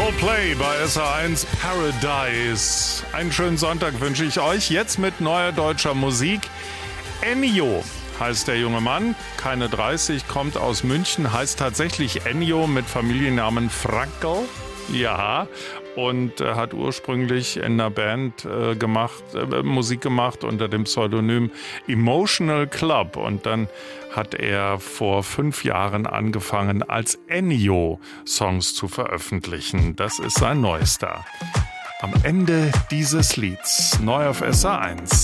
Coldplay bei SA1 Paradise. Einen schönen Sonntag wünsche ich euch. Jetzt mit neuer deutscher Musik. Ennio heißt der junge Mann, keine 30, kommt aus München, heißt tatsächlich Ennio mit Familiennamen Frankel. Ja, und hat ursprünglich in einer Band Musik gemacht unter dem Pseudonym Emotional Club. Und dann hat er vor 5 Jahren angefangen, als Ennio Songs zu veröffentlichen. Das ist sein neuester. Am Ende dieses Lieds, neu auf SA1.